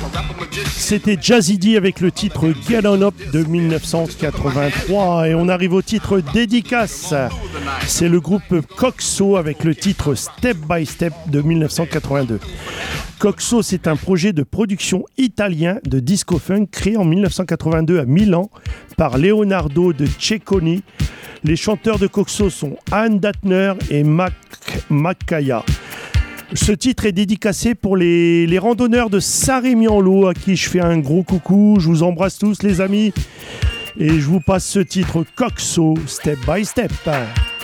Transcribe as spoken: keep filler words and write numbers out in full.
C'était Jazzy D avec le titre Get On Up de dix-neuf cent quatre-vingt-trois et on arrive au titre dédicace. C'est le groupe Coxo avec le titre Step by Step de dix-neuf cent quatre-vingt-deux. Coxo, c'est un projet de production italien de disco funk créé en dix-neuf cent quatre-vingt-deux à Milan par Leonardo de Cecconi. Les chanteurs de Coxo sont Anne Datner et Mac Macaya. Ce titre est dédicacé pour les, les randonneurs de Saint-Rémy-en-Lot à qui je fais un gros coucou. Je vous embrasse tous les amis et je vous passe ce titre Coxo Step by Step.